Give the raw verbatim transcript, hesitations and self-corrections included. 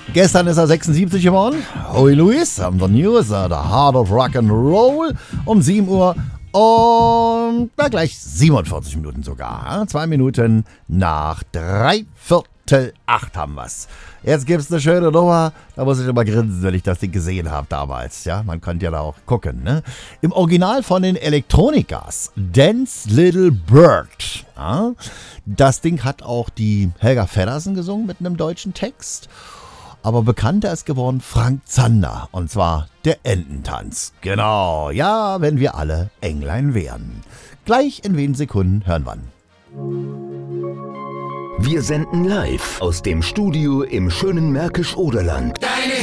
Gestern ist er sechsundsiebzig geworden. Howie Lewis haben the News, uh, the Heart of Rock and Roll um sieben Uhr und na gleich siebenundvierzig Minuten sogar. Zwei Minuten nach drei Viertel acht haben wir's. Jetzt gibt's eine schöne Nummer. Da muss ich immer grinsen, wenn ich das Ding gesehen habe damals. Ja, man konnte ja da auch gucken, ne? Im Original von den Electronicas, Dance Little Bird. Ja? Das Ding hat auch die Helga Feddersen gesungen mit einem deutschen Text. Aber bekannter ist geworden Frank Zander. Und zwar der Ententanz. Genau, ja, wenn wir alle Englein wären. Gleich in wenigen Sekunden hören wir. Wir senden live aus dem Studio im schönen Märkisch-Oderland.